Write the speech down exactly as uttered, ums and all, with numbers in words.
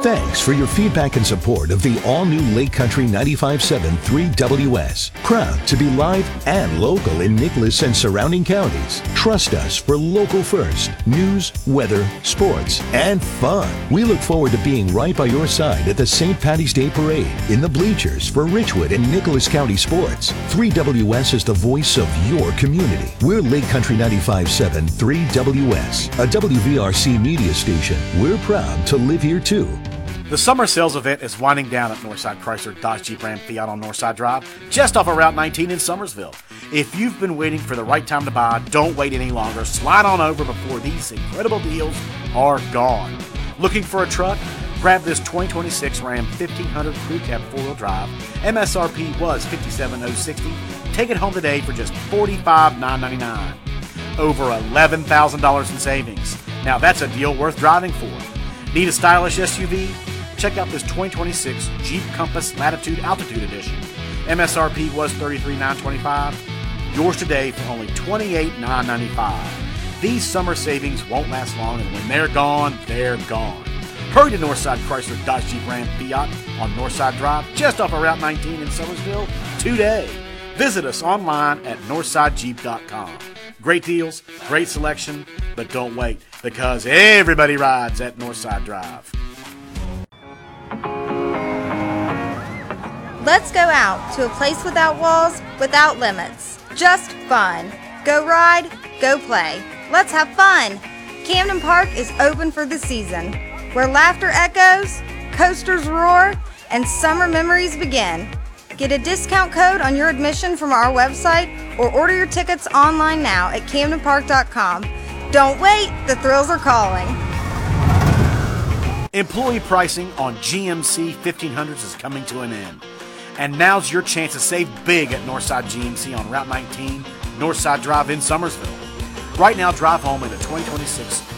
Thanks for your feedback and support of the all-new Lake Country ninety-five point seven three W S. Proud to be live and local in Nicholas and surrounding counties. Trust us for local first news, weather, sports, and fun. We look forward to being right by your side at the Saint Patty's Day Parade, in the bleachers for Richwood and Nicholas County sports. three W S is the voice of your community. We're Lake Country ninety-five point seven three W S, a W V R C media station. We're proud to live here too. The summer sales event is winding down at Northside Chrysler Dodge Jeep Ram Fiat on Northside Drive, just off of Route nineteen in Summersville. If you've been waiting for the right time to buy, don't wait any longer. Slide on over before these incredible deals are gone. Looking for a truck? Grab this twenty twenty-six Ram fifteen hundred Crew Cab four-wheel drive. M S R P was fifty-seven thousand sixty dollars. Take it home today for just forty-five thousand nine hundred ninety-nine dollars. Over eleven thousand dollars in savings. Now that's a deal worth driving for. Need a stylish S U V? Check out this twenty twenty-six Jeep Compass Latitude Altitude Edition. M S R P was thirty-three thousand nine hundred twenty-five dollars. Yours today for only twenty-eight thousand nine hundred ninety-five dollars. These summer savings won't last long, and when they're gone, they're gone. Hurry to Northside Chrysler Dodge Jeep Ram Fiat on Northside Drive, just off of Route nineteen in Summersville, today. Visit us online at northside jeep dot com. Great deals, great selection, but don't wait, because everybody rides at Northside Drive. Let's go out to a place without walls, without limits. Just fun. Go ride, go play. Let's have fun. Camden Park is open for the season, where laughter echoes, coasters roar, and summer memories begin. Get a discount code on your admission from our website or order your tickets online now at camden park dot com. Don't wait, the thrills are calling. Employee pricing on G M C fifteen hundreds is coming to an end. And now's your chance to save big at Northside G M C on Route nineteen, Northside Drive in Summersville. Right now, drive home in a twenty twenty-six